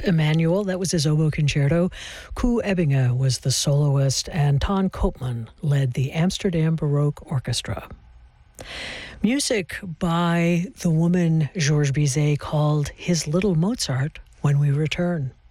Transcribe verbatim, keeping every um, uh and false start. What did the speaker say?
Emmanuel, that was his oboe concerto. Koos Ebbinge was the soloist, and Ton Koopman led the Amsterdam Baroque Orchestra. Music by the woman Georges Bizet called his little Mozart when we return.